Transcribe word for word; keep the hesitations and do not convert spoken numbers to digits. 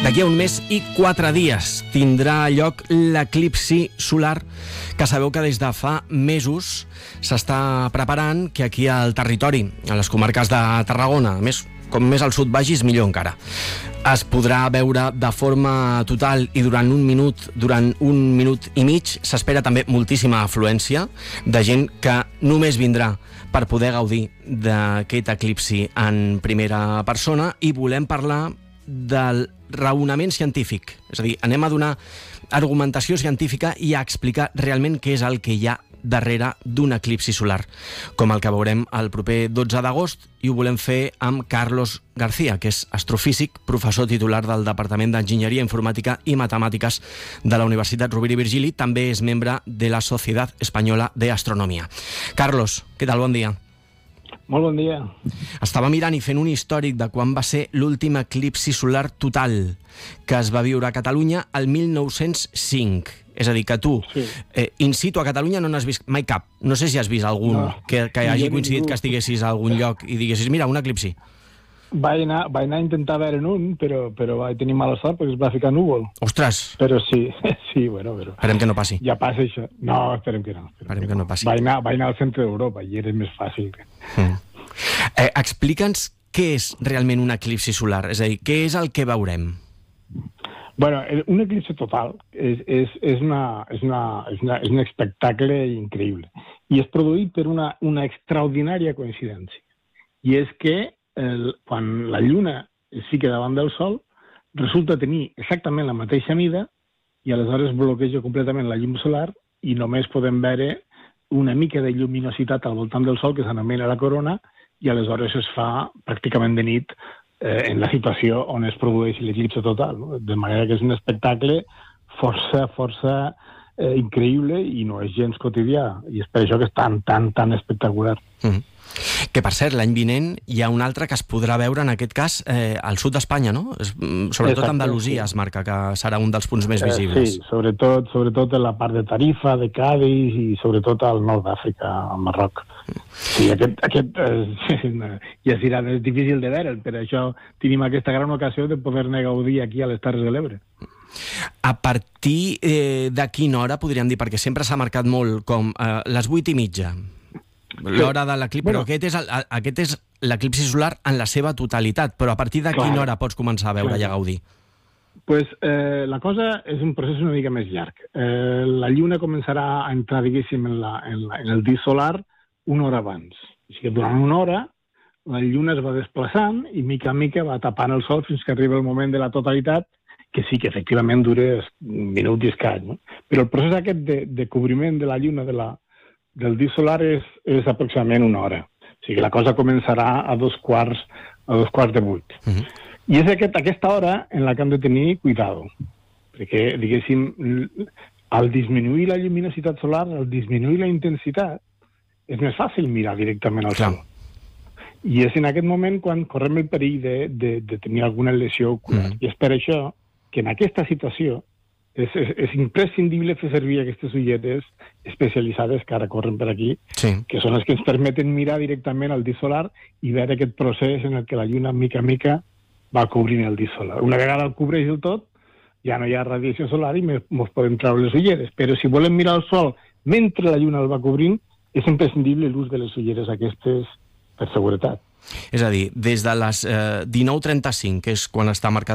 D'aquí a un mes i quatre dies tindrà lloc l'eclipsi solar, que sabeu que des de fa mesos s'està preparant, que aquí al territori, a les comarques de Tarragona, a més, com més al sud vagis, millor encara, es podrà veure de forma total i durant un minut, durant un minut i mig. S'espera també moltíssima afluència de gent que només vindrà per poder gaudir d'aquest eclipsi en primera persona, i volem parlar del raonament científic, és a dir, anem a donar argumentació científica i a explicar realment què és el que hi ha darrere d'un eclipsi solar, com el que veurem el proper dotze d'agost, i ho volem fer amb Carlos García, que és astrofísic, professor titular del Departament d'Enginyeria Informàtica i Matemàtiques de la Universitat Rovira i Virgili. També és membre de la Societat Espanyola de Astronomia. Carlos, què tal? Bon dia. Molt bon dia. Estava mirant i fent un històric de quan va ser l'últim eclipsi solar total que es va viure a Catalunya el mil nou-cents cinc. És a dir, que tu, sí. eh, in situ a Catalunya no n'has vist mai cap. No sé si has vist algun no. que, que hagi coincidit, que estiguessis a algun lloc i diguessis, mira, un eclipsi. Vaig anar, vaig anar a intentar veure en un, però, però vaig tenir mala sort perquè es va ficar núvol. Ostres! Però sí, sí, bueno, però... Esperem que no passi. Ja passa això. No, esperem que no. Esperem, esperem que no passi. Vaig anar, vaig anar al centre d'Europa i era més fàcil. Mm. Eh, Explica'ns què és realment un eclipsi solar, és a dir, què és el que veurem? Bueno, un eclipsi total és, és, és, una, és, una, és, una, és un espectacle increïble i és produït per una, una extraordinària coincidència. I és que el, quan la Lluna es fica davant del Sol resulta tenir exactament la mateixa mida i aleshores bloqueja completament la llum solar i només podem veure una mica de lluminositat al voltant del Sol que s'anomena la corona, i aleshores es fa pràcticament de nit eh, en la situació on es produeix l'eclipsi total, no? De manera que és un espectacle força, força eh, increïble i no és gens quotidià, i és per això que és tan, tan, tan espectacular. Mm. Que, per cert, l'any vinent hi ha un altre que es podrà veure, en aquest cas, eh, al sud d'Espanya, no? Sobretot Exacte, Andalusia sí. Es marca que serà un dels punts més visibles. Eh, sí, sobretot, sobretot en la part de Tarifa, de Cádiz i sobretot al nord d'Àfrica, al Marroc. Sí, aquest, aquest eh, ja serà és difícil de veure, per això tenim aquesta gran ocasió de poder-ne gaudir aquí a les Terres de l'Ebre. A partir eh, de quina hora, podríem dir, perquè sempre s'ha marcat molt com eh, les vuit i mitja, l'hora de l'eclipsi, bueno, però aquest és, el, aquest és l'eclipsi solar en la seva totalitat, però a partir de clar, quina hora pots començar a veure clar. I a gaudir? Pues, eh, la cosa és un procés una mica més llarg. Eh, la Lluna començarà a entrar, diguéssim, en, la, en, la, en el disc solar una hora abans. Així que durant una hora la Lluna es va desplaçant i mica en mica va tapant el Sol fins que arriba el moment de la totalitat, que sí que efectivament dura un minut i escaig, no? Però el procés aquest de, de cobriment de la Lluna de la del disc solar és, és aproximadament una hora. O sigui que la cosa començarà a dos quarts, a dos quarts de vuit. Uh-huh. I és aquest, aquesta hora en la que hem de tenir cuidado. Perquè, diguéssim, al disminuir la lluminositat solar, al disminuir la intensitat, és més fàcil mirar directament al Sol. I és en aquest moment quan correm el perill de, de, de tenir alguna lesió ocular. Uh-huh. I és per això que en aquesta situació És, és, és imprescindible fer servir aquestes ulleres especialitzades que ara corren per aquí, sí. que són les que ens permeten mirar directament el disc solar i veure aquest procés en el que la Lluna, mica en mica, va cobrint el disc solar. Una vegada el cobreix del tot, ja no hi ha radiació solar i ens podem treure les ulleres. Però si volem mirar el Sol mentre la Lluna el va cobrint, és imprescindible l'ús de les ulleres aquestes per seguretat. És a dir, des de les eh, dinou trenta-cinc, que és quan està marcat